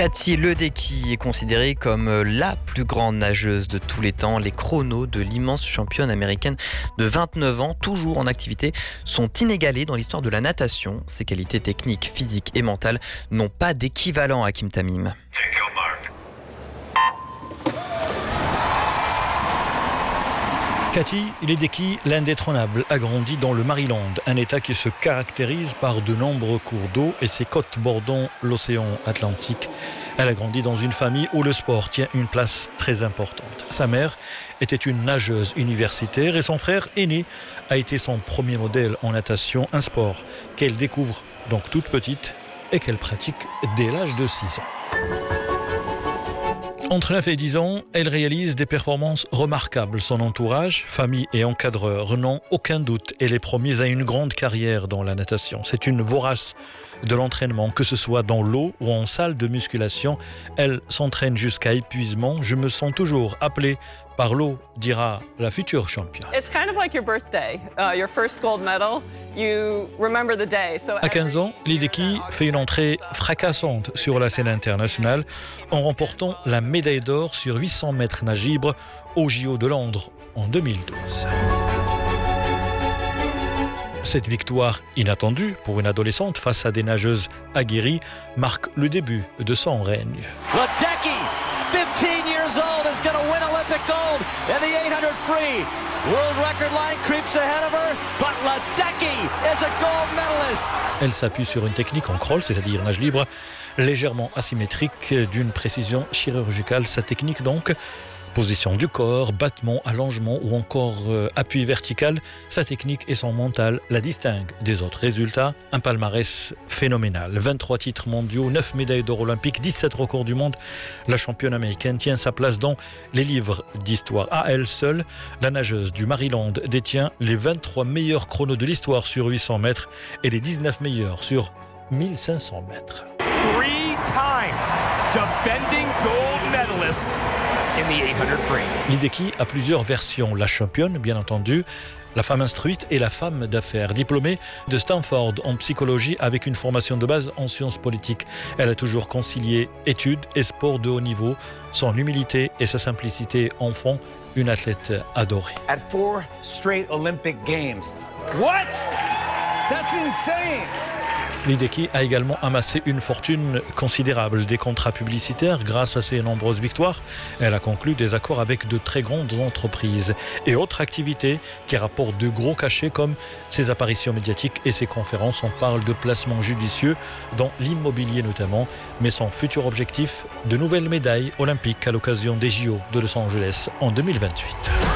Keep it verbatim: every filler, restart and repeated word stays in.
Cathy Ledecky est considérée comme la plus grande nageuse de tous les temps. Les chronos de l'immense championne américaine de vingt-neuf ans, toujours en activité, sont inégalés dans l'histoire de la natation. Ses qualités techniques, physiques et mentales n'ont pas d'équivalent à Kim Tamim. Cathy Ledecky, l'indétrônable, a grandi dans le Maryland, un état qui se caractérise par de nombreux cours d'eau et ses côtes bordant l'océan Atlantique. Elle a grandi dans une famille où le sport tient une place très importante. Sa mère était une nageuse universitaire et son frère aîné a été son premier modèle en natation, un sport qu'elle découvre donc toute petite et qu'elle pratique dès l'âge de six ans. Entre neuf et dix ans, elle réalise des performances remarquables. Son entourage, famille et encadreur n'ont aucun doute. Elle est promise à une grande carrière dans la natation. C'est une vorace de l'entraînement, que ce soit dans l'eau ou en salle de musculation. Elle s'entraîne jusqu'à épuisement. Je me sens toujours appelée par l'eau, dira la future championne. It's kind of like your birthday, uh, your first gold medal. You remember the day. So à quinze ans, Ledecky fait une entrée fracassante sur la scène internationale en remportant la médaille d'or sur huit cents mètres nage libre au J O de Londres en deux mille douze. Cette victoire inattendue pour une adolescente face à des nageuses aguerries marque le début de son règne. Ledecky, fifteen years old, is going to win Olympic gold in the eight hundred free. World record line creeps ahead of her, but Ledecky is a gold medalist. Elle s'appuie sur une technique en crawl, c'est-à-dire nage libre, légèrement asymétrique, d'une précision chirurgicale. Sa technique donc, position du corps, battement, allongement ou encore euh, appui vertical, sa technique et son mental la distinguent des autres. Résultat, un palmarès phénoménal. vingt-trois titres mondiaux, neuf médailles d'or olympiques, dix-sept records du monde. La championne américaine tient sa place dans les livres d'histoire. À elle seule, la nageuse du Maryland détient les vingt-trois meilleurs chronos de l'histoire sur huit cents mètres et les dix-neuf meilleurs sur mille cinq cents mètres. Three-time defending gold medalist in the eight hundred free. Ledecky a plusieurs versions. La championne, bien entendu, la femme instruite et la femme d'affaires. Diplômée de Stanford en psychologie avec une formation de base en sciences politiques. Elle a toujours concilié études et sport de haut niveau. Son humilité et sa simplicité en font une athlète adorée. At four straight Olympic Games. What? That's insane! Ledecky a également amassé une fortune considérable, des contrats publicitaires grâce à ses nombreuses victoires. Elle a conclu des accords avec de très grandes entreprises et autres activités qui rapportent de gros cachets comme ses apparitions médiatiques et ses conférences. On parle de placements judicieux dans l'immobilier notamment, mais son futur objectif, de nouvelles médailles olympiques à l'occasion des J O de Los Angeles en deux mille vingt-huit.